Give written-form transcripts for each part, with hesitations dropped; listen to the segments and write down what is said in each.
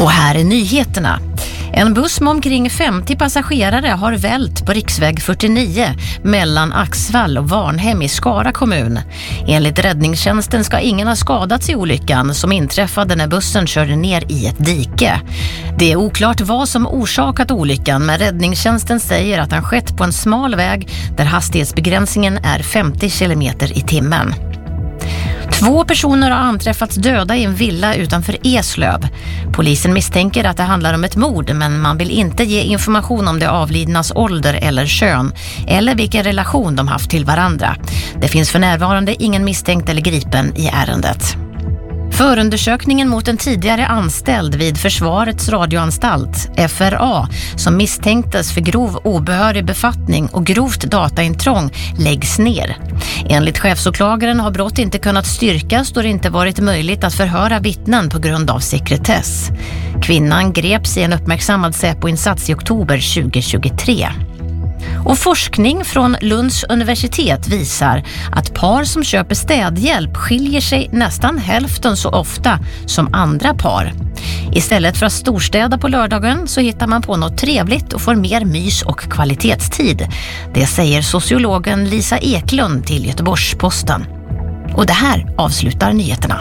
Och här är nyheterna. En buss med omkring 50 passagerare har vält på riksväg 49 mellan Axvall och Varnhem i Skara kommun. Enligt räddningstjänsten ska ingen ha skadats i olyckan som inträffade när bussen körde ner i ett dike. Det är oklart vad som orsakat olyckan, men räddningstjänsten säger att den skett på en smal väg där hastighetsbegränsningen är 50 km i timmen. 2 personer har anträffats döda i en villa utanför Eslöv. Polisen misstänker att det handlar om ett mord, men man vill inte ge information om det avlidnas ålder eller kön eller vilken relation de haft till varandra. Det finns för närvarande ingen misstänkt eller gripen i ärendet. Förundersökningen mot en tidigare anställd vid Försvarets radioanstalt, FRA, som misstänktes för grov obehörig befattning och grovt dataintrång läggs ner. Enligt chefsåklagaren har brott inte kunnat styrkas då det inte varit möjligt att förhöra vittnen på grund av sekretess. Kvinnan greps i en uppmärksammad Säpo-insats i oktober 2023. Och forskning från Lunds universitet visar att par som köper städhjälp skiljer sig nästan hälften så ofta som andra par. Istället för att storstäda på lördagen så hittar man på något trevligt och får mer mys och kvalitetstid. Det säger sociologen Lisa Eklund till Göteborgs-Posten. Och det här avslutar nyheterna.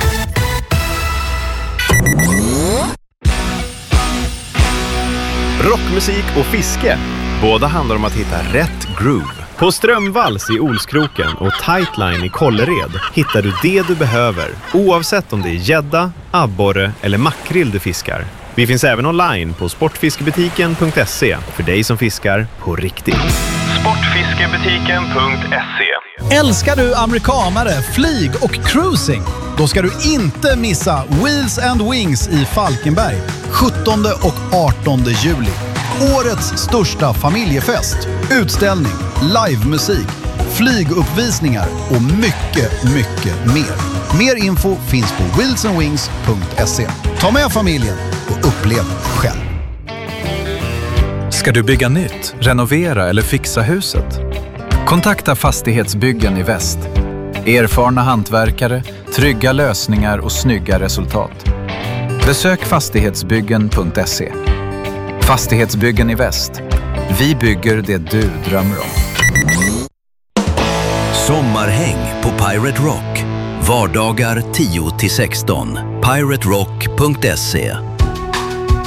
Rockmusik och fiske. Båda handlar om att hitta rätt groove. På Strömvalls i Olskroken och Tightline i Kållered hittar du det du behöver, oavsett om det är gädda, abborre eller makrill du fiskar. Vi finns även online på sportfiskebutiken.se för dig som fiskar på riktigt. Sportfiskebutiken.se. Älskar du amerikanare, flyg och cruising? Då ska du inte missa Wheels and Wings i Falkenberg 17 och 18 juli. Årets största familjefest, utställning, livemusik, flyguppvisningar och mycket, mycket mer. Mer info finns på wheelsandwings.se. Ta med familjen och upplev själv. Ska du bygga nytt, renovera eller fixa huset? Kontakta Fastighetsbyggen i Väst. Erfarna hantverkare, trygga lösningar och snygga resultat. Besök fastighetsbyggen.se. Fastighetsbyggen i Väst. Vi bygger det du drömmer om. Sommarhäng på Pirate Rock. Vardagar 10-16. piraterock.se